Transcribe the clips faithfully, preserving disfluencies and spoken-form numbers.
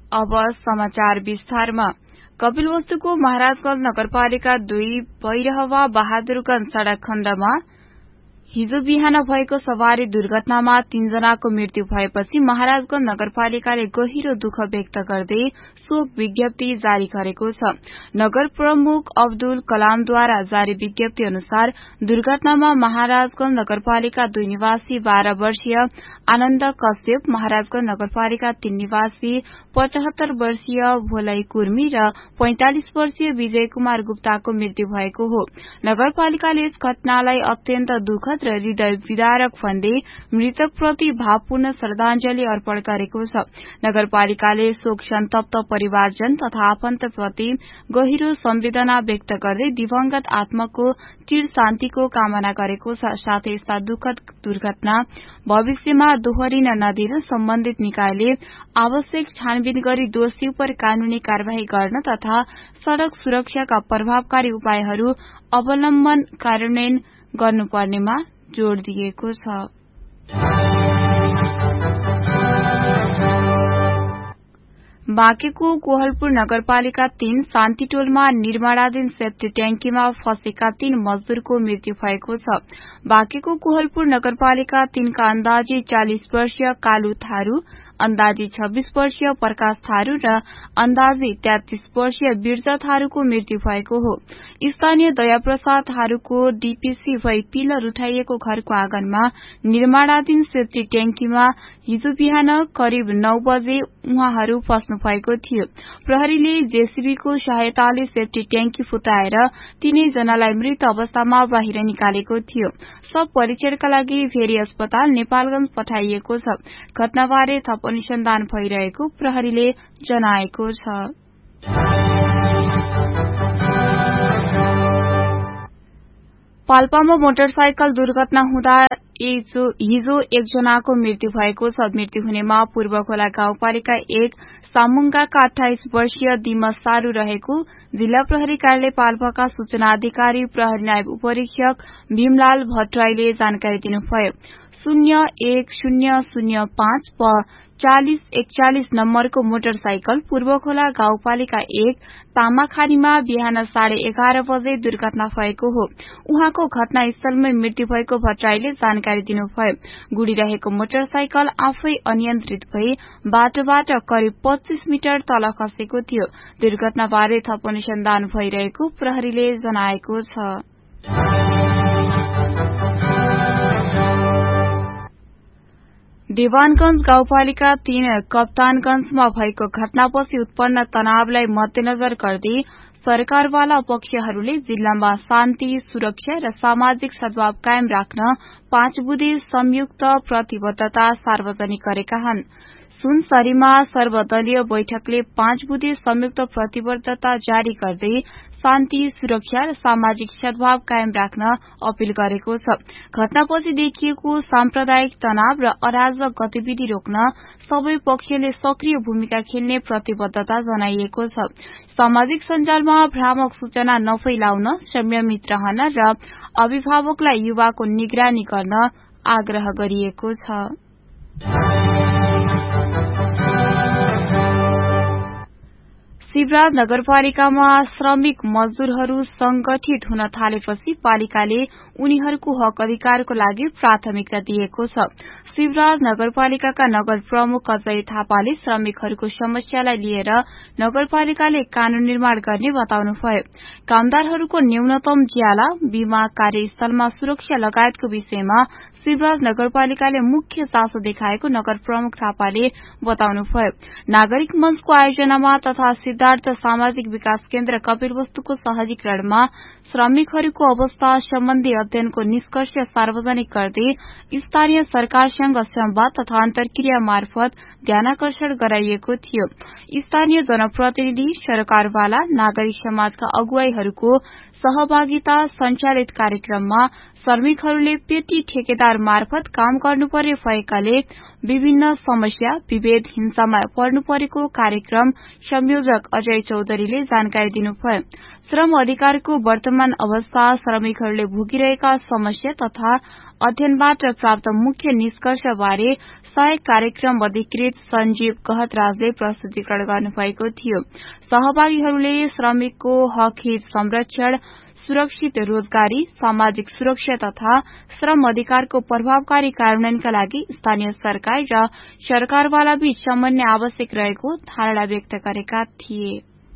अब समाचार विस्तारमा। कपिलवस्तुको महाराजगंज नगरपालिका दुई भैरहवा बहादुरगंज सड़क खण्डमा हिजो बिहान भएको सवारी दुर्घटनामा तीनजनाको मृत्यु भएपछि महाराजगंज नगरपालिकाले गहिरो दुःख व्यक्त गर्दै शोक विज्ञप्ति जारी गरेको छ। नगर प्रमुख अब्दुल कलामद्वारा जारी विज्ञप्ति अनुसार दुर्घटनामा महाराजगंज नगरपालिका दुई निवासी बाह्र वर्षीय आनन्द कश्यप, महाराजगंज नगरपालिका तीन निवासी पचहत्तर वर्षीय भोलै कुर्मी र पैंतालिस वर्षीय विजय कुमार गुप्ताको मृत्यु भएको हो। नगरपालिकाले यस घटनालाई अत्यन्त दुःखद र हृदय विदारक भन्दै मृतकप्रति भावपूर्ण श्रद्धांजलि अर्पण गरेको छ। नगरपालिकाले शोक सन्तप्त परिवारजन तथा आफन्तप्रति गहिरो संवेदना व्यक्त गर्दै दिवंगत आत्माको चिर शान्तिको कामना गरेको छ। साथै यस्ता दुःखद दुर्घटना भविष्यमा दोहोरिन नदिन सम्बन्धित निकायले आवश्यक छानबिन गरी दोषी उपर कानूनी कार्यवाही गर्न तथा सड़क सुरक्षाका प्रभावकारी उपायहरू अवलम्बन कार्यान्वयन गर्नुपर्नेमा जोड़ दिएको छ। बाँकेको कोहलपुर नगरपालिका तीन शान्तिटोलमा निर्माणाधीन सेप्टी ट्याङ्कीमा फँसेका तीन मजदूरको मृत्यु भएको छ। बाँकेको कोहलपुर नगरपालिका तीनका अन्दाजी चालिस वर्षीय कालु थारू, अन्दाजी छब्बीस वर्षीय प्रकाश थारू र अन्दाजी तेत्तीस वर्षीय बिर्जा थारूको मृत्यु भएको हो। स्थानीय दयाप्रसाद थारूको डीपीसी भई पिलर उठाइएको घरको आँगनमा निर्माणाधीन सेप्टी ट्याङ्कीमा हिजो बिहान करिब नौ बजे उहाँहरू फस्नु भएको थियो। प्रहरीले जेसीबीको सहायताले सेप्टी ट्याङ्की फुटाएर तीनैजनालाई मृत अवस्थामा बाहिर निकालेको थियो। सब परीक्षणका लागि भेरी अस्पताल नेपालगंज पठाइएको छ। घटनाबारे थप अनुसन्धान भइरहेको प्रहरीले जनाएको छ। पाल्पामा मोटरसाइकल दुर्घटना हुँदा हिजो एकजनाको मृत्यु भएको छ। मृत्यु हुनेमा पूर्व खोला गाउँपालिका एक सामुङ्गाका अठाइस वर्षीय दिमस सारू रहेको जिल्ला प्रहरी कार्यालय पाल्पाका सूचना अधिकारी प्रहरी नायब उपरीक्षक भीमलाल भट्टराईले जानकारी दिनुभयो। शून्य एक शून्य शून्य पाँच प चालिस एकचालिस नम्बरको मोटरसाइकल पूर्व खोला गाउँपालिका एक तामाखानीमा बिहान साढे एघार बजे दुर्घटना भएको हो। उहाँको घटनास्थलमै मृत्यु भएको भट्टराईले जानकारी दिनुभयो। गुडिरहेको मोटरसाइकल आफै अनियन्त्रित भई बाटोबाट करिब पच्चीस मिटर तल खसेको थियो। दुर्घटनाबारे थप अनुसन्धान भइरहेको प्रहरीले जनाएको छ। देवानगंज गाउँपालिका तीन कप्तानगंजमा भएको घटनापछि उत्पन्न तनावलाई मध्यनजर गर्दै सरकारवाला पक्षहरूले जिल्लामा शान्ति, सुरक्षा र सामाजिक सद्भाव कायम राख्न पाँच बुँदे संयुक्त प्रतिबद्धता सार्वजनिक गरेका हुन्। सुनसरीमा सर्वदलीय बैठकले पाँच बुँदे संयुक्त प्रतिबद्धता जारी गर्दै शान्ति, सुरक्षा र सामाजिक सद्भाव कायम राख्न अपील गरेको छ। घटनापछि देखिएको साम्प्रदायिक तनाव र अराजक गतिविधि रोक्न सबै पक्षले सक्रिय भूमिका खेल्ने प्रतिबद्धता जनाइएको छ। सामाजिक सञ्जालमा भ्रामक सूचना नफैलाउन, संयमित रहन र अभिभावकलाई युवाको निगरानी गर्न आग्रह गरिएको छ। शिवराज नगरपालिकामा श्रमिक मजदूरहरू संगठित हुन थालेपछि पालिकाले उनीहरूको हक अधिकारको लागि प्राथमिकता दिएको छ। शिवराज नगरपालिकाका नगर प्रमुख अजय थापाले श्रमिकहरूको समस्यालाई लिएर नगरपालिकाले कानून निर्माण गर्ने बताउनुभयो। कामदारहरूको न्यूनतम ज्याला, बीमा, कार्यस्थलमा सुरक्षा लगायतको विषयमा शिवराज नगरपालिकाले मुख्य चासो देखाएको नगर प्रमुख थापाले बताउनुभयो। नागरिक मंचको आयोजनामा तथा सिद्धार्थ सामाजिक विकास केन्द्र कपिलवस्तुको सहजीकरणमा श्रमिकहरूको अवस्था सम्बन्धी अध्ययनको निष्कर्ष सार्वजनिक गर्दै स्थानीय सरकारसँग संवाद तथा अन्तर्क्रिया मार्फत ध्यानाकर्षण गराइएको थियो। स्थानीय जनप्रतिनिधि, सरकारवाला, नागरिक समाजका अगुवाईहरूको सहभागिता संचालित कार्यक्रममा श्रमिकहरूले पेटी ठेकेदार मार्फत काम गर्नुपर्ने भएकाले विभिन्न समस्या, विभेद, हिंसामा पर्नु परेको कार्यक्रम संयोजक अजय चौधरीले जानकारी दिनुभयो। श्रम अधिकारको वर्तमान अवस्था, श्रमिकहरूले भोगिरहेका समस्या तथा अध्ययनबाट प्राप्त मुख्य निष्कर्षबारे व्यवसायिक कार्यक्रम अधिकृत सञ्जीव कहतराजले प्रस्तुतिकरण गर्नुभएको थियो। सहभागीहरूले श्रमिकको हक हित संरक्षण, सुरक्षित रोजगारी, सामाजिक सुरक्षा तथा श्रम अधिकारको प्रभावकारी कार्यान्वयनका लागि स्थानीय सरकार र सरकारवाला बीच समन्वय आवश्यक रहेको धारणा व्यक्त गरेका थिए।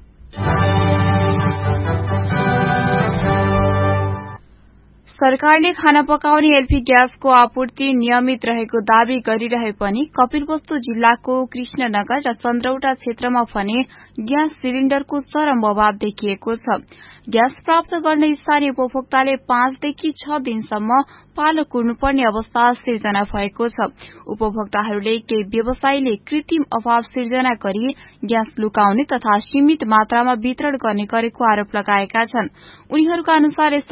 सरकारले खाना पकाउने एलपी ग्यासको आपूर्ति नियमित रहेको दावी गरिरहे पनि कपिलवस्तु जिल्लाको कृष्णनगर र चन्द्रौटा क्षेत्रमा भने ग्यास सिलिण्डरको चरम अभाव देखिएको छ। ग्यास प्राप्त गर्ने स्थानीय उपभोक्ताले पाँचदेखि छ दिनसम्म पालो कुर्नुपर्ने अवस्था सिर्जना भएको छ। उपभोक्ताहरूले केही व्यवसायीले कृत्रिम अभाव सिर्जना गरी ग्यास लुकाउने तथा सीमित मात्रामा वितरण गर्ने गरेको आरोप लगाएका छन्। उनीहरूका अनुसार